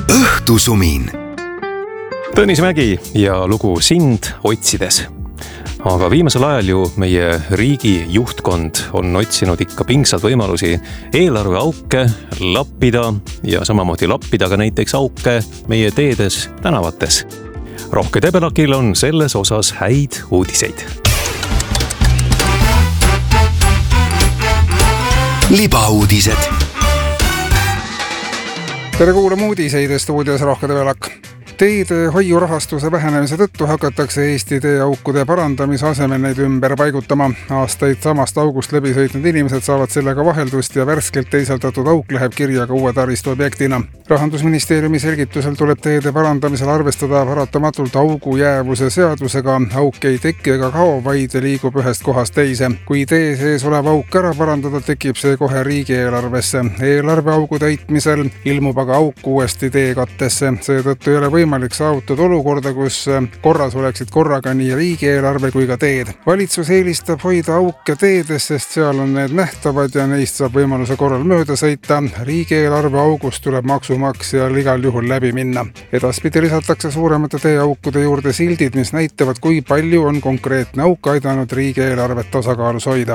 Õhtusumin. Tõnis Mägi ja lugu Sind otsides. Aga viimasel ajal ju meie riigi juhtkond on otsinud ikka pingsalt võimalusi eelarveauke lappida ja samamoodi lappida ka näiteks auke meie teedes tänavates. Rohke Debelakil on selles osas häid uudiseid. Libauudised. Tere kuulama uudiseid, stuudios Rohke Debelak. Teede hoiurahastuse vähenemise tõttu hakatakse Eesti teeaukude parandamise asemel neid ümber paigutama. Aastaid samast august läbi sõitnud inimesed saavad sellega vaheldust ja värskelt teisaldatud auk läheb kirja ka uue taristu objektina. Rahandusministeeriumi selgitusel tuleb teede parandamisel arvestada paratamatult augu jäävuse seadusega. Auk ei teki ega kao, vaid liigub ühest kohast teise. Kui tee sees olev auk ära parandada, tekib see kohe riigieelarvesse. Eelarveaugu täitmisel ilmub aga auk uuesti teekattesse. Seetõttu ei ole võimalik saavutada olukorda, kus korras oleksid korraga nii riigieelarve kui ka teed. Valitsus eelistab hoida auke teedes, sest seal on need nähtavad ja neist saab võimaluse korral mööda sõita. Riigieelarve august tuleb maksumaksjal igal juhul läbi minna. Edaspidi lisatakse suuremate teeaukude juurde sildid, mis näitavad, kui palju on konkreetne auk aidanud riigieelarvet tasakaalus hoida.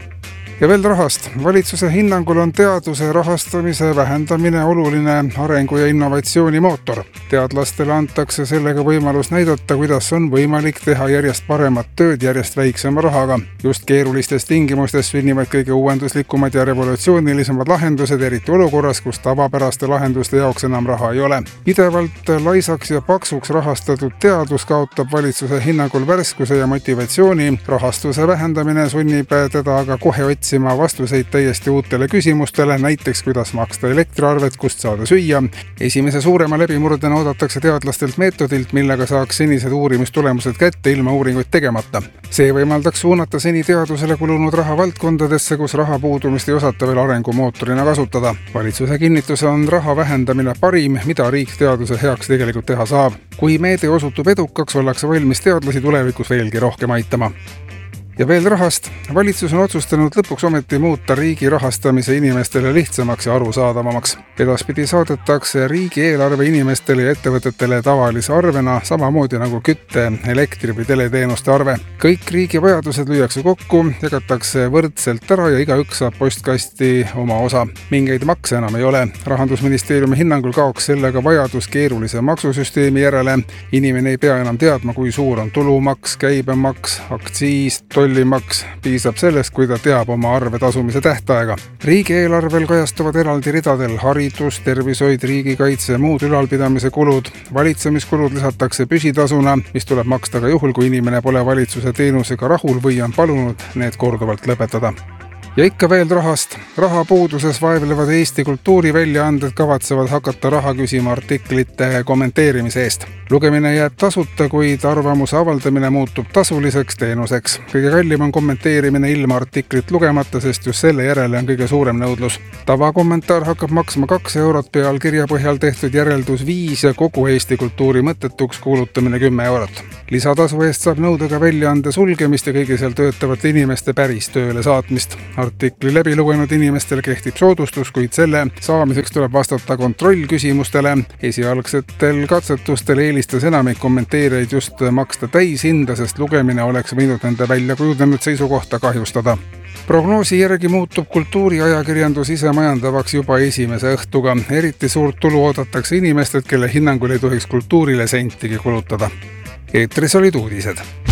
Ja veel rahast. Valitsuse hinnangul on teaduse rahastamise vähendamine oluline arengu ja innovatsiooni mootor. Teadlastele antakse sellega võimalus näidata, kuidas on võimalik teha järjest paremat tööd järjest väiksema rahaga. Just keerulistes tingimustes sünnivad kõige uuenduslikumad ja revolutsioonilisemad lahendused, eriti olukorras, kus tavapäraste lahenduste jaoks enam raha ei ole. Pidevalt laisaks ja paksuks rahastatud teadus kaotab valitsuse hinnangul värskuse ja motivatsiooni. Rahastuse vähendamine sunnib teda aga kohe otsima vastuseid täiesti uutele küsimustele, näiteks kuidas maksta elektriarvet, kust saada süüa. Esimese suurema läbimurdena oodatakse teadlastelt meetodilt, millega saaks senised uurimistulemused kätte ilma uuringuid tegemata. See võimaldaks suunata seni teadusele kulunud raha valdkondadesse, kus raha puudumist ei osata veel arengumootorina kasutada. Valitsuse kinnitusel on raha vähendamine parim, mida riik teaduse heaks tegelikult teha saab. Kui meede osutub edukaks, ollakse valmis teadlasi tulevikus veelgi rohkem aitama. Ja veel rahast. Valitsus on otsustanud lõpuks ometi muuta riigi rahastamise inimestele lihtsamaks ja arusaadavamaks. Edaspidi saadetakse riigieelarve inimestele ja ettevõtetele tavalise arvena, samamoodi nagu kütte, elektri või teleteenuste arve. Kõik riigi vajadused lüüakse kokku, jagatakse võrdselt ära ja igaüks saab postkasti oma osa. Mingeid makse enam ei ole. Rahandusministeeriumi hinnangul kaoks sellega vajadus keerulise maksusüsteemi järele. Inimene ei pea enam teadma, kui suur on tulumaks, käibemaks, aktsiis, tollimaks. Piisab sellest, kui ta teab oma arve tasumise tähtaega. Riigieelarvel kajastuvad eraldi ridadel haridus, tervishoid, riigikaitse ja muud ülalpidamise kulud. Valitsemiskulud lisatakse püsitasuna, mis tuleb maksta ka juhul, kui inimene pole valitsuse teenusega rahul või on palunud need korduvalt lõpetada. Ja ikka veel rahast. Rahapuuduses vaevlevad Eesti kultuuriväljaanded kavatsevad hakata raha küsima artiklite kommenteerimise eest. Lugemine jääb tasuta, kuid arvamuse avaldamine muutub tasuliseks teenuseks. Kõige kallim on kommenteerimine ilma artiklit lugemata, sest just selle järele on kõige suurem nõudlus. Tavakommentaar hakkab maksma 2 eurot, pealkirja põhjal tehtud järeldus 5 ja kogu Eesti kultuuri mõttetuks kuulutamine 10 eurot. Lisatasu eest saab nõuda ka väljaande sulgemist ja kõigi seal töötavate inimeste päris tööle saatmist. Artikli läbi lugenud inimestel kehtib soodustus, kuid selle saamiseks tuleb vastata kontrollküsimustele. Esialgsetel katsetustel eelistas enamik kommenteerijaid just maksta täishinda, sest lugemine oleks võinud nende välja kujunenud seisukohta kahjustada. Prognoosi järgi muutub kultuuriajakirjandus ise majandavaks juba esimese õhtuga. Eriti suurt tulu oodatakse inimestelt, kelle hinnangul ei tohiks kultuurile sentigi kulutada. Eetris olid uudised.